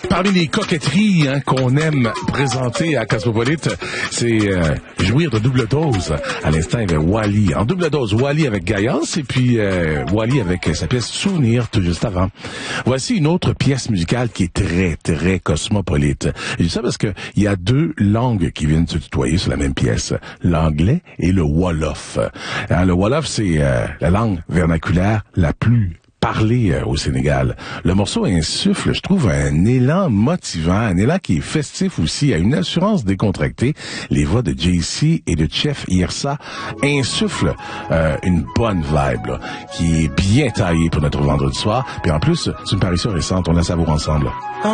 Parmi les coquetteries qu'on aime présenter à Cosmopolite, c'est jouir de double dose. À l'instant, il y avait Wally. En double dose, Wally avec Gaillance et puis Wally avec sa pièce Souvenir tout juste avant. Voici une autre pièce musicale qui est très, très cosmopolite. Je dis ça parce que il y a deux langues qui viennent se tutoyer sur la même pièce. L'anglais et le Wolof. Le Wolof, c'est la langue vernaculaire la plus parler au Sénégal. Le morceau insuffle, je trouve, un élan motivant, un élan qui est festif aussi, à une assurance décontractée. Les voix de JC et de Chef Yersa insufflent une bonne vibe, là, qui est bien taillée pour notre vendredi soir. Puis en plus, c'est une parution récente, on la savoure ensemble.